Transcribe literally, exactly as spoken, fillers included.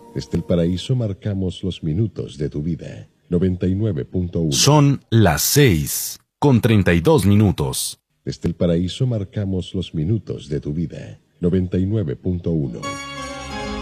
Desde el paraíso marcamos los minutos de tu vida. noventa y nueve punto uno. Son las seis con treinta y dos minutos. Desde el paraíso marcamos los minutos de tu vida. noventa y nueve punto uno.